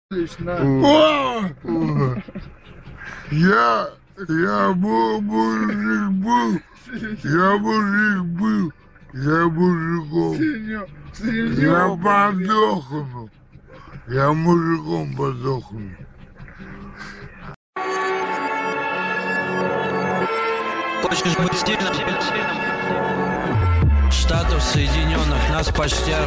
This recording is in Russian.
Лично. Я мужик был, я мужиком. Я подохну. Я мужиком подохну. Хочешь быть сильным? Штатов Соединенных нас почти